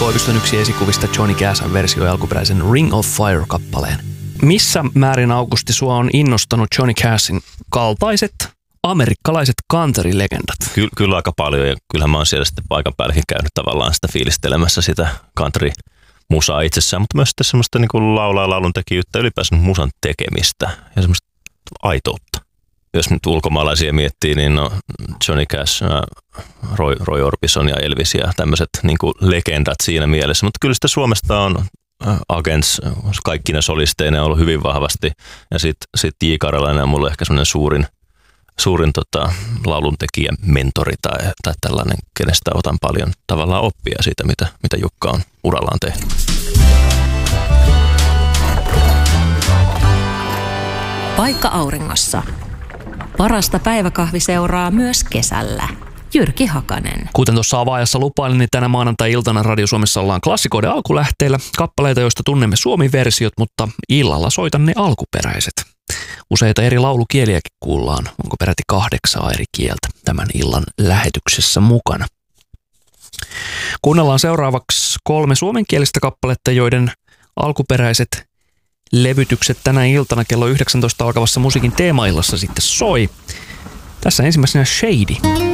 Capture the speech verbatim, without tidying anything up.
Koiviston yksi esikuvista Johnny Cassin versioi alkuperäisen Ring of Fire-kappaleen. Missä määrin, Augusti, sua on innostanut Johnny Cassin kaltaiset amerikkalaiset country-legendat? Ky- kyllä aika paljon, ja kyllähän mä oon siellä sitten paikan päälläkin käynyt tavallaan sitä fiilistelemässä sitä country-musaa itsessään, mutta myös sitten semmoista niin kuin laulaa laulun tekijyyttä, ylipäänsä musan tekemistä ja semmoista aitoutta. Jos nyt ulkomaalaisia miettii, niin no Johnny Cash, Roy, Roy Orbison ja Elvis ja tämmöiset niin kuin legendat siinä mielessä, mutta kyllä sitä Suomesta on Agents, kaikki ne solisteina on ollut hyvin vahvasti, ja sitten sit J. Karjalainen on mulle ehkä semmoinen suurin, suurin tota, lauluntekijän mentori tai, tai tällainen, kenestä otan paljon tavallaan oppia siitä, mitä, mitä Jukka on urallaan tehnyt. Paikka auringossa. Parasta päiväkahviseuraa myös kesällä. Jyrki Hakanen. Kuten tuossa avaajassa lupailin, niin tänä maanantai-iltana Radio Suomessa ollaan klassikoiden alkulähteillä. Kappaleita, joista tunnemme suomi-versiot, mutta illalla soitan ne alkuperäiset. Useita eri laulukieliäkin kuullaan. Onko peräti kahdeksaa eri kieltä tämän illan lähetyksessä mukana. Kuunnellaan seuraavaksi kolme suomenkielistä kappaletta, joiden alkuperäiset levytykset tänä iltana kello yhdeksäntoista alkavassa musiikin teemaillassa sitten soi. Tässä ensimmäisenä Shady.